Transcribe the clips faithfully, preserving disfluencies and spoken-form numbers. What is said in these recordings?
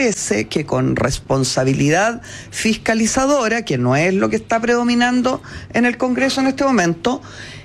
parece que con responsabilidad fiscalizadora, que no es lo que está predominando en el Congreso en este momento,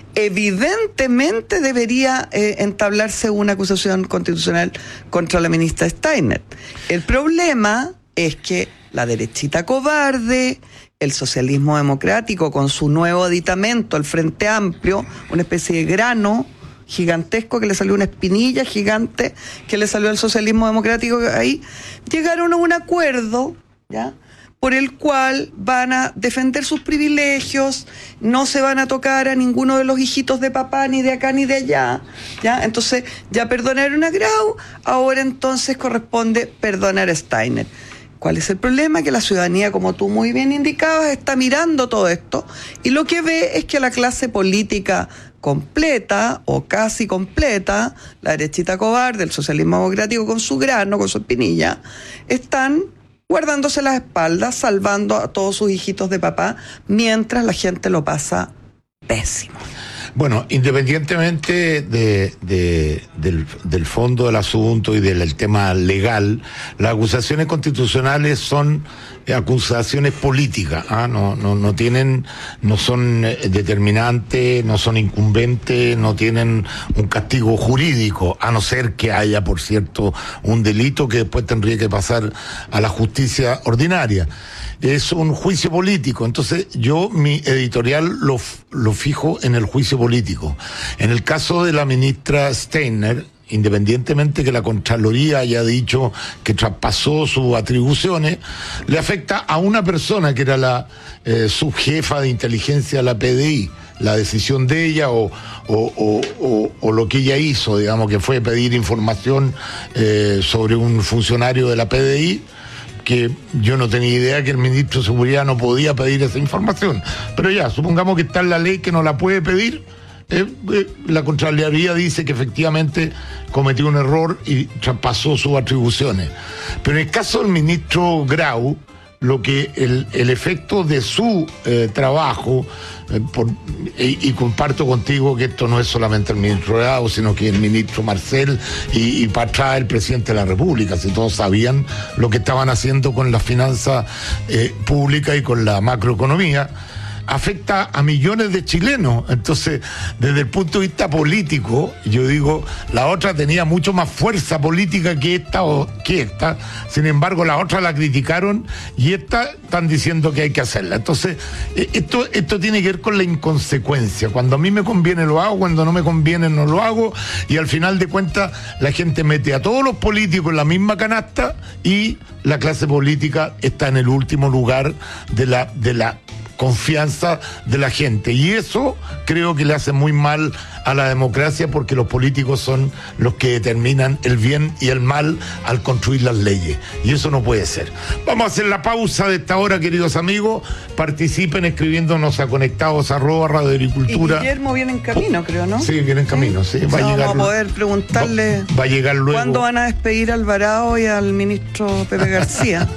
evidentemente debería eh, entablarse una acusación constitucional contra la ministra Steiner. El problema es que la derechita cobarde, el socialismo democrático con su nuevo aditamento, el Frente Amplio, una especie de grano gigantesco que le salió una espinilla gigante que le salió al socialismo democrático ahí, llegaron a un acuerdo, ¿ya?, por el cual van a defender sus privilegios, no se van a tocar a ninguno de los hijitos de papá, ni de acá ni de allá, ¿ya? Entonces, ya perdonaron a Grau, ahora entonces corresponde perdonar a Steiner. ¿Cuál es el problema? Que la ciudadanía, como tú muy bien indicabas, está mirando todo esto y lo que ve es que la clase política completa o casi completa, la derechita cobarde, el socialismo democrático con su grano, con su espinilla, están guardándose las espaldas, salvando a todos sus hijitos de papá, mientras la gente lo pasa pésimo. Bueno, independientemente de, de, del, del fondo del asunto y del tema legal, las acusaciones constitucionales son acusaciones políticas, ¿ah? no, no, no tienen, no son determinantes, no son incumbentes, no tienen un castigo jurídico, a no ser que haya, por cierto, un delito que después tendría que pasar a la justicia ordinaria. Es un juicio político, entonces yo mi editorial lo, lo fijo en el juicio político. En el caso de la ministra Steiner, independientemente que la Contraloría haya dicho que traspasó sus atribuciones, le afecta a una persona que era la eh, subjefa de inteligencia de la P D I, la decisión de ella o, o, o, o, o lo que ella hizo, digamos, que fue pedir información eh, sobre un funcionario de la P D I, que yo no tenía idea que el ministro de Seguridad no podía pedir esa información. Pero ya, supongamos que está en la ley que no la puede pedir, eh, eh, la Contraloría dice que efectivamente cometió un error y traspasó sus atribuciones. Pero en el caso del ministro Grau, lo que el, el efecto de su eh, trabajo, eh, por, y, y comparto contigo que esto no es solamente el ministro Grau, sino que el ministro Marcel y, y para atrás el presidente de la República, si todos sabían lo que estaban haciendo con la finanza eh, pública y con la macroeconomía, afecta a millones de chilenos. Entonces, desde el punto de vista político, yo digo, la otra tenía mucho más fuerza política que esta o que esta, sin embargo la otra la criticaron y esta están diciendo que hay que hacerla. Entonces, esto, esto tiene que ver con la inconsecuencia. Cuando a mí me conviene lo hago, cuando no me conviene no lo hago, y al final de cuentas la gente mete a todos los políticos en la misma canasta y la clase política está en el último lugar de la, de la confianza de la gente, y eso creo que le hace muy mal a la democracia, porque los políticos son los que determinan el bien y el mal al construir las leyes, y eso no puede ser. Vamos a hacer la pausa de esta hora, queridos amigos. Participen escribiéndonos a conectados arroba radio agricultura. Y Guillermo viene en camino, creo, ¿no? Sí, viene en camino, sí. sí. Va no, a llegar, vamos a poder preguntarle va, va a llegar luego. ¿Cuándo van a despedir a Alvarado y al ministro Pepe García?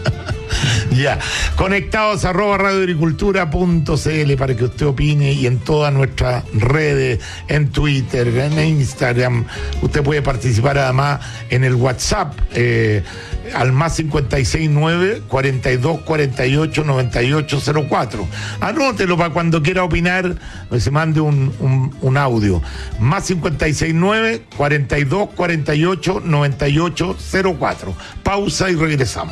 Ya, conectados arroba radio agricultura punto c l para que usted opine, y en todas nuestras redes, en Twitter, en Instagram. Usted puede participar además en el WhatsApp eh, al más cincuenta y seis nueve, cuarenta y dos, cuarenta y ocho, noventa y ocho cero cuatro. Anótelo para cuando quiera opinar, se mande un, un, un audio. Más cincuenta y seis nueve, cuarenta y dos, cuarenta y ocho, noventa y ocho cero cuatro. Pausa y regresamos.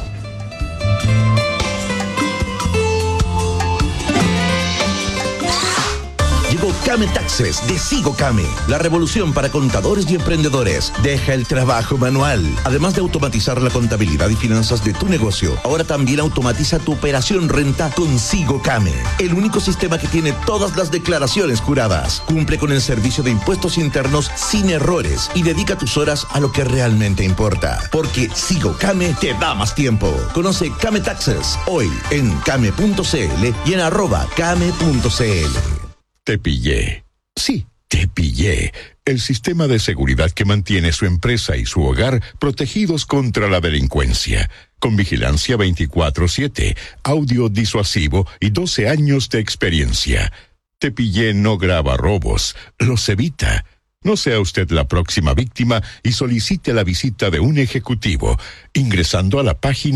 Llegó Came Taxes de Sigo Came, la revolución para contadores y emprendedores. Deja el trabajo manual. Además de automatizar la contabilidad y finanzas de tu negocio, ahora también automatiza tu operación renta con Sigo Came, el único sistema que tiene todas las declaraciones juradas. Cumple con el servicio de impuestos internos sin errores y dedica tus horas a lo que realmente importa, porque Sigo Came te da más tiempo. Conoce Came Taxes hoy en came punto c l y en arroba came punto c l. Te pillé. Sí, te pillé. El sistema de seguridad que mantiene su empresa y su hogar protegidos contra la delincuencia. Con vigilancia veinticuatro siete, audio disuasivo y doce años de experiencia. Te pillé no graba robos, los evita. No sea usted la próxima víctima y solicite la visita de un ejecutivo ingresando a la página